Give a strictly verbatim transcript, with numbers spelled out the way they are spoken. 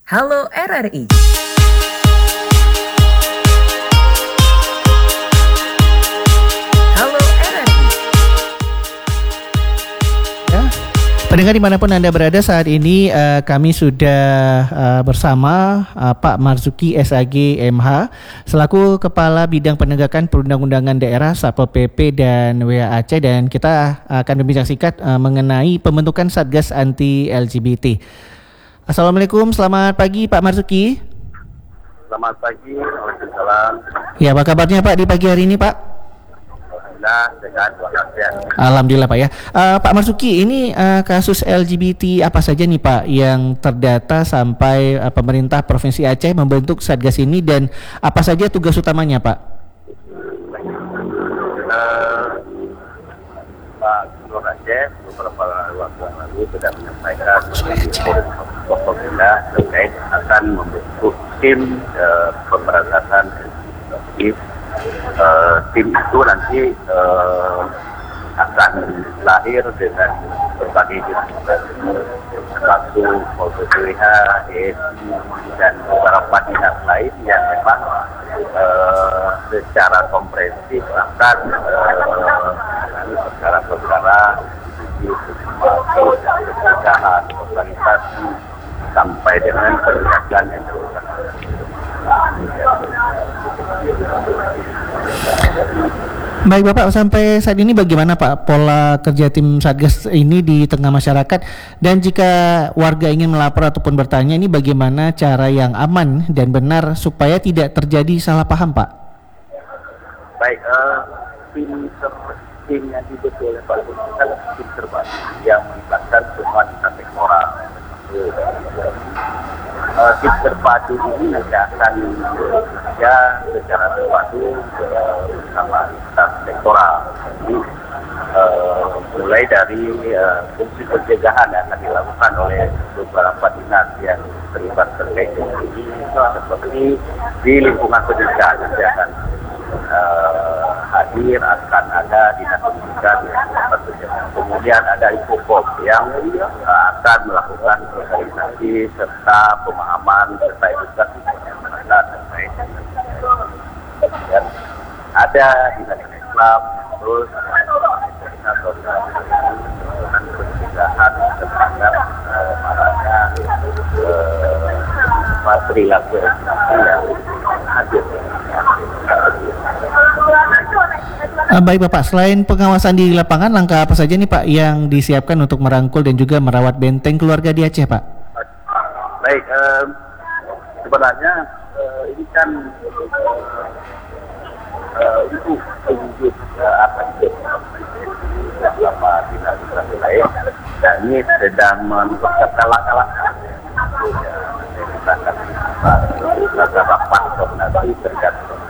Halo R R I. Halo R R I. Ya, pendengar dimanapun Anda berada saat ini, uh, kami sudah uh, bersama uh, Pak Marzuki S A G M H selaku Kepala Bidang Penegakan Perundang-undangan Daerah Satpol P P dan W A Aceh, dan kita akan berbincang singkat uh, mengenai pembentukan Satgas Anti L G B T. Assalamualaikum, selamat pagi Pak Marzuki. Selamat pagi, waalaikumsalam. Ya, apa kabarnya Pak di pagi hari ini Pak? Alhamdulillah, sehat walafiat. Alhamdulillah Pak ya. Uh, Pak Marzuki, ini uh, kasus L G B T apa saja nih Pak yang terdata sampai uh, pemerintah Provinsi Aceh membentuk Satgas ini, dan apa saja tugas utamanya Pak? Uh, Pak Gubernur Aceh beberapa waktu yang lalu sudah menyampaikan Forkopimda terkait akan membentuk tim uh, pemberantasan L G B T. Uh, tim itu nanti uh, akan lahir dengan berbagai jenis termasuk Polres W H, E S I, dan beberapa dinas lain yang memang uh, secara komprehensif akan menangani uh, perkara-perkara di pencegahan, organisasi sampai dengan penegakan yang terus. Baik Bapak, sampai saat ini bagaimana Pak pola kerja tim Satgas ini di tengah masyarakat, dan jika warga ingin melapor ataupun bertanya, ini bagaimana cara yang aman dan benar supaya tidak terjadi salah paham Pak? Baik, uh, tim ter tim yang dibentuk oleh Pak Gubernur kan tim terbaru yang melibatkan semua instansi sektoral. Uh, tim terpadu ini nanti akan bekerja secara terpadu uh, bersama instansi sektoral. Jadi uh, mulai dari uh, fungsi pencegahan yang akan dilakukan oleh beberapa dinas yang terlibat terkait dengan ini, seperti di lingkungan pendidikan nanti akan uh, hadir, akan ada dinas pendidikan yang melakukan pencegahan. Kemudian ada Infopop yang uh, akan melakukan sosialisasi serta pemahaman serta edukasi masyarakat terkait dan ada dinas Islam, terus dinas sosial dan pencegahan terhadap uh, marahnya uh, perilaku yang hadir. Uh, baik Bapak, selain pengawasan di lapangan, langkah apa saja nih Pak yang disiapkan untuk merangkul dan juga merawat benteng keluarga di Aceh Pak? Baik, eh, sebenarnya eh, ini kan eh, itu wujud eh, apa itu bersama dinas-dinas lain, dan ini sedang mempersiapkan langkah-langkah. Kita akan rapat koordinasi tergantung